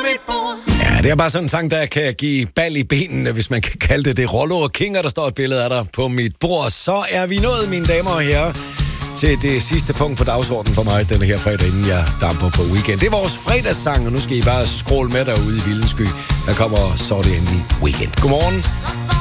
mit bord. Ja, det er bare sådan en sang, der kan give bal i benene, hvis man kan kalde det det. Rollo og Kinger, der står et billede af dig på mit bord. Så er vi nået, mine damer og herrer, til det sidste punkt på dagsordenen for mig denne her fredag, inden jeg damper på weekend. Det er vores fredagssang, og nu skal I bare scrolle med derude i Vildensky. Der kommer Så er det endelig weekend. Godmorgen.